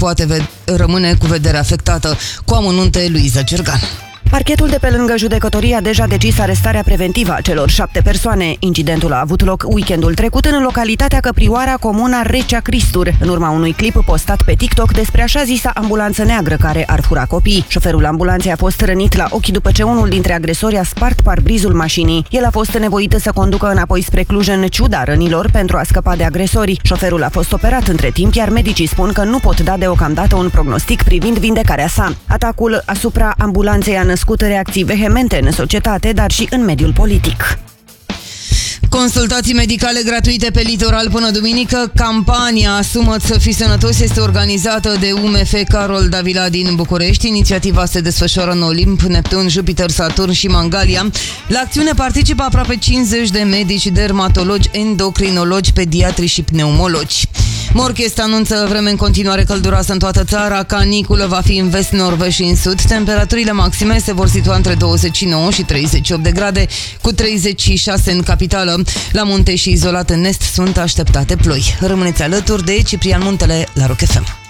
poate rămâne cu vedere afectată. Cu amănunte, Luiza Cergan. Parchetul de pe lângă judecătorie a deja decis arestarea preventivă a celor 7 persoane. Incidentul a avut loc weekendul trecut în localitatea Căprioara, comuna Recea Cristur, în urma unui clip postat pe TikTok despre așa zisa ambulanță neagră care ar fura copii. Șoferul ambulanței a fost rănit la ochi după ce unul dintre agresori a spart parbrizul mașinii. El a fost nevoit să conducă înapoi spre Cluj în ciuda rănilor pentru a scăpa de agresori. Șoferul a fost operat între timp, iar medicii spun că nu pot da deocamdată un prognostic privind vindecarea sa. Atacul asupra ambulanței a născut reacții vehemente în societate, dar și în mediul politic. Consultații medicale gratuite pe litoral până duminică. Campania Asumă-ți să fii sănătos este organizată de UMF Carol Davila din București. Inițiativa se desfășoară în Olimp, Neptun, Jupiter, Saturn și Mangalia. La acțiune participă aproape 50 de medici, dermatologi, endocrinologi, pediatri și pneumologi. Morchest anunță vreme în continuare călduroasă în toată țara. Caniculă va fi în vest, nord-vest și în sud. Temperaturile maxime se vor situa între 29 și 38 de grade, cu 36 în capitală. La munte și izolat în est sunt așteptate ploi. Rămâneți alături de Ciprian Muntele la Rock FM.